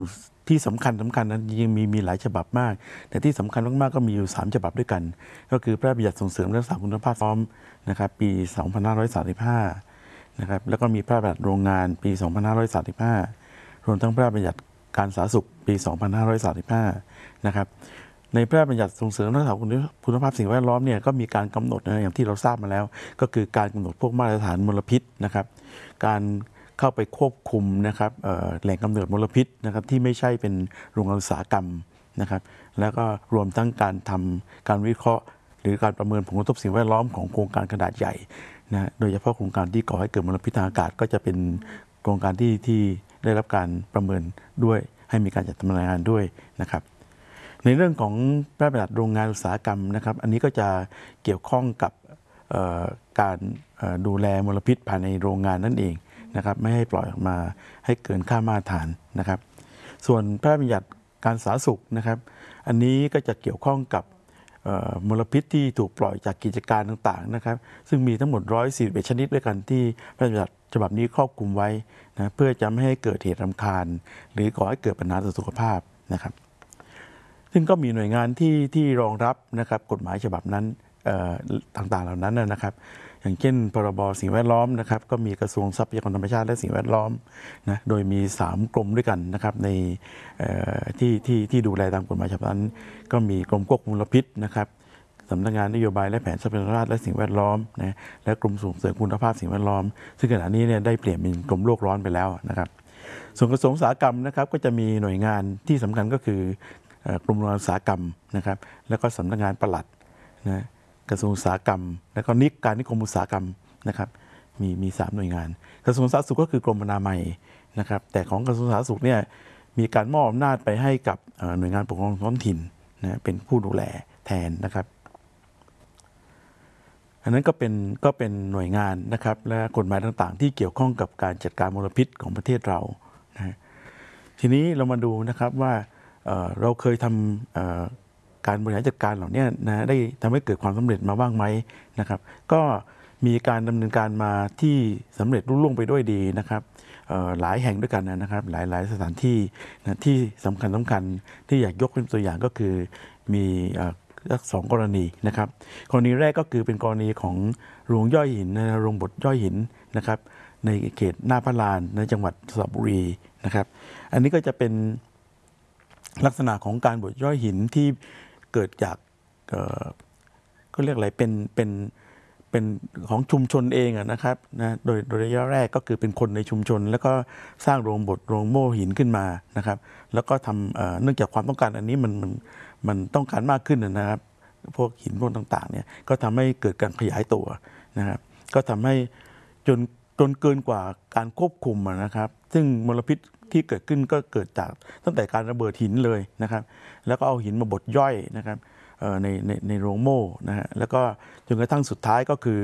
ที่สำคัญนั้นยังมีหลายฉบับมากแต่ที่สำคัญมากๆก็มีอยู่3ฉบับด้วยกันก็คือพระราชบัญญัติส่งเสริมและรักษาคุณภาพน้ำนะครับปี2535นะครับแล้วก็มีพระราชบัญญัติโรงงานปี2535รวมทั้งพระราชบัญญัติการสาธารณสุขปี2535นะครับในพระราชบัญญัติส่งเสริมและรักษาคุณภาพสิ่งแวดล้อมเนี่ยก็มีการกำหนดนะอย่างที่เราทราบมาแล้วก็คือการกำหนดพวกมาตรฐานมลพิษนะครับการเข้าไปควบคุมนะครับแหล่งกำเนิดมลพิษนะครับที่ไม่ใช่เป็นโรงงานอุตสาหกรรมนะครับแล้วก็รวมทั้งการทำการวิเคราะห์หรือการประเมินผลกระทบสิ่งแวดล้อมของโครงการขนาดใหญ่นะโดยเฉพาะโครงการที่ก่อให้เกิดมลพิษทางอากาศก็จะเป็นโครงการที่ได้รับการประเมินด้วยให้มีการจัดทำรายงานด้วยนะครับในเรื่องของพระราชบัญญัติโรงงานอุตสาหกรรมนะครับอันนี้ก็จะเกี่ยวข้องกับการดูแลมลพิษภายในโรงงานนั่นเองนะครับไม่ให้ปล่อยออกมาให้เกินค่ามาตรฐานนะครับส่วนพระราชบัญญัติการสาธารณสุขนะครับอันนี้ก็จะเกี่ยวข้องกับมลพิษที่ถูกปล่อยจากกิจการต่างๆนะครับซึ่งมีทั้งหมด141ชนิดด้วยกันที่พระราชบัญญัติฉบับนี้ครอบคลุมไว้นะเพื่อจะไม่ให้เกิดเหตุรำคาญหรือก่อให้เกิดปัญหาต่อสุขภาพนะครับซึ่งก็มีหน่วยงานที่รองรับนะครับกฎหมายฉบับนั้นต่างๆเหล่านั้นนะครับอย่างเช่นพรบสิ่งแวดล้อมนะครับก็มีกระทรวงทรัพยากรธรรมชาติและสิ่งแวดล้อมนะโดยมี3กรมด้วยกันนะครับในที่ดูแลตามกฎหมายฉบับนั้นก็มีกรมควบคุมมลพิษนะครับสำนักงานนโยบายและแผนทรัพยากรธรรมชาติและสิ่งแวดล้อมนะและกรมส่งเสริมคุณภาพสิ่งแวดล้อมซึ่งขณะนี้เนี่ยได้เปลี่ยนเป็นกรมโลกร้อนไปแล้วนะครับส่วนกระทรวงอุตสาหกรรมนะครับก็จะมีหน่วยงานที่สำคัญก็คือกรมโรงงานอุตสาหกรรมนะครับแล้วก็สำนักงานปลัดนะกระทรวงอุตสาหกรรมแล้วก็นิคมอุตสาหกรรมนะครับมี3หน่วยงานกระทรวงสาธารณสุขก็คือกรมอนามัยนะครับแต่ของกระทรวงสาธารณสุขเนี่ยมีการมอบอำนาจไปให้กับหน่วยงานปกครองท้องถิ่นนะเป็นผู้ดูแลแทนนะครับอันนั้นก็เป็นหน่วยงานนะครับและกฎหมายต่างๆที่เกี่ยวข้องกับการจัดการมลพิษของประเทศเรานะทีนี้เรามาดูนะครับว่าเราเคยทำการบริหารจัดการเหล่านี้นะได้ทำให้เกิดความสำเร็จมาบ้างไหมนะครับก็มีการดำเนินการมาที่สำเร็จรุ่ล่วงไปด้วยดีนะครับหลายแห่งด้วยกันนะครับหลายสถานที่นะที่สำคัญที่อยากยกเป็นตัวอย่างก็คือมี2 กรณีนะครับกรณีแรกก็คือเป็นกรณีของโรงย่อยหินนะโรงบดย่อยหินนะครับในเขตหน้าพระลานในจังหวัดสระบุรีนะครับอันนี้ก็จะเป็นลักษณะของการบดย่อยหินที่เกิดจากก็เรียกอะไรเป็นของชุมชนเองนะครับนะโดยระยะแรกก็คือเป็นคนในชุมชนแล้วก็สร้างโรงบดโรงโม่หินขึ้นมานะครับแล้วก็ทำเนื่องจากความต้องการอันนี้มันต้องการมากขึ้นนะครับพวกหินพวกต่างๆเนี่ยก็ทำให้เกิดการขยายตัวนะครับก็ทำให้จนเกินกว่าการควบคุมนะครับซึ่งมลพิษที่เกิดขึ้นก็เกิดจากตั้งแต่การระเบิดหินเลยนะครับแล้วก็เอาหินมาบดย่อยนะครับในโรงโม่นะฮะแล้วก็จนกระทั่งสุดท้ายก็คือ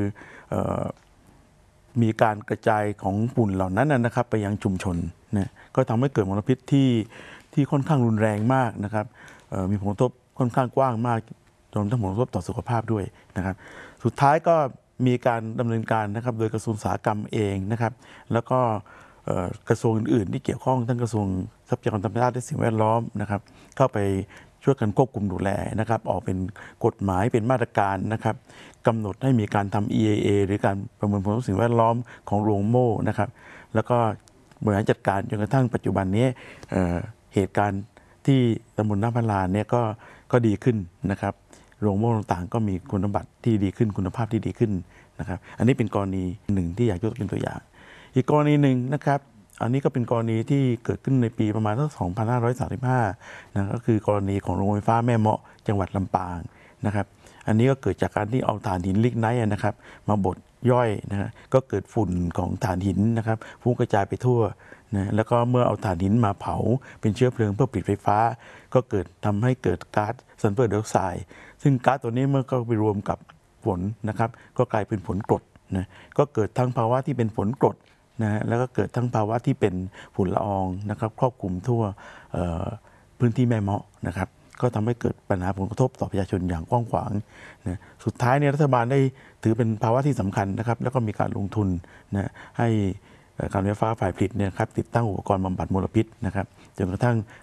มีการกระจายของฝุ่นเหล่านั้นนะครับไปยังชุมชนนะก็ทำให้เกิดมลพิษที่ค่อนข้างรุนแรงมากนะครับมีผลกระทบค่อนข้างกว้างมากจนทั้งผลกระทบต่อสุขภาพด้วยนะครับสุดท้ายก็มีการดำเนินการนะครับโดยกระทรวงอุตสาหกรรมเองนะครับแล้วก็กระทรวงอื่นๆที่เกี่ยวข้องทั้งกระทรวงทรัพยากรธรรมชาติและสิ่งแวดล้อมนะครับเข้าไปช่วยกันควบคุมดูแลนะครับออกเป็นกฎหมายเป็นมาตรการนะครับกำหนดให้มีการทำ EIA หรือการประเมินผลกระทบสิ่งแวดล้อมของโรงโม่นะครับแล้วก็บริหารจัดการจนกระทั่งปัจจุบันนี้เหตุการณ์ที่ตำบลหน้าพระลานเนี่ยก็ดีขึ้นนะครับโรงโม่ต่างๆก็มีคุณสมบัติที่ดีขึ้นคุณภาพที่ดีขึ้นนะครับอันนี้เป็นกรณีหนึ่งที่อยากยกเป็นตัวอย่างอีกกรณีหนึ่งนะครับอันนี้ก็เป็นกรณีที่เกิดขึ้นในปีประมาณ2535นะก็คือกรณีของโรงไฟฟ้าแม่เมาะจังหวัดลำปางนะครับอันนี้ก็เกิดจากการที่เอาถ่านหินลิกไนท์นะครับมาบดย่อยนะฮะก็เกิดฝุ่นของถ่านหินนะครับฟุ้งกระจายไปทั่วนะแล้วก็เมื่อเอาถ่านหินมาเผาเป็นเชื้อเพลิงเพื่อผลิตไฟฟ้าก็ทำให้เกิดก๊าซซัลเฟอร์ไดออกไซด์ซึ่งก๊าซตัวนี้เมื่อก็ไปรวมกับฝนนะครับก็กลายเป็นฝนกรดนะก็เกิดทั้งภาวะที่เป็นฝนกรดนะแล้วก็เกิดทั้งภาวะที่เป็นฝุ่นละอองนะครับครอบคลุมทั่วพื้นที่แม่เมาะนะครับก็ทำให้เกิดปัญหาผลกระทบต่อประชาชนอย่างกว้างขวางนะสุดท้ายเนี่ยรัฐบาลได้ถือเป็นภาวะที่สำคัญนะครับแล้วก็มีการลงทุนนะให้การไฟฟ้าฝ่ายผลิตเนี่ยครับติดตั้งอุปกรณ์บำบัดมลพิษนะครับจนกระทั่ง